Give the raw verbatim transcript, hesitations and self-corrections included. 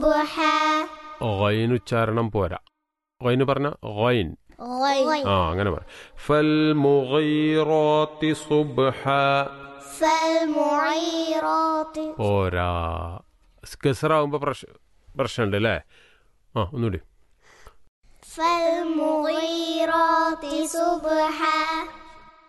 ضحى gain ഉച്ചാരണം പോരാ. ഗൈന് പറഞ്ഞ ഗൈൻ. غين ആ അങ്ങനെ പറ. ഫൽമുഗീറാത്തി സുബ്ഹ فالمعيرات പോരാ. കെസറാവുമ്പോ പ്രശ്നമുണ്ട് അല്ലേ? ആ ഒന്നുകൂടി. فالمغيرات صبحا